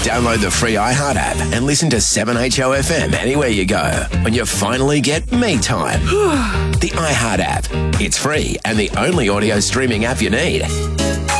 Download the free iHeart app and listen to 7HOFM anywhere you go when you finally get me time. The iHeart app. It's free and the only audio streaming app you need.